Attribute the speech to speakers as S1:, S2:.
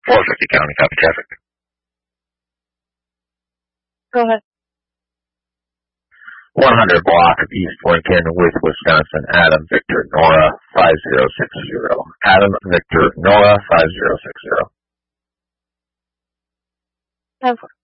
S1: 450 County, copy traffic.
S2: Go ahead.
S1: 100 block of East Lincoln with Wisconsin, Adam Victor Nora 5060. Adam Victor Nora 5060.
S2: 10-4.